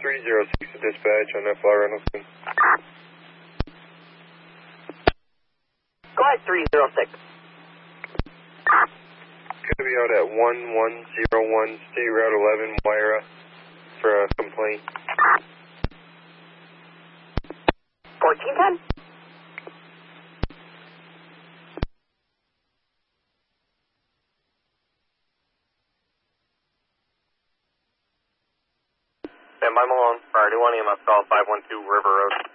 306 to dispatch on FL Reynoldston. Go ahead, 306. Could be out at 1101 State Route 11, Wyra, for a complaint. 1410? Stand by Malone, priority 1 EMS call 512 River Road.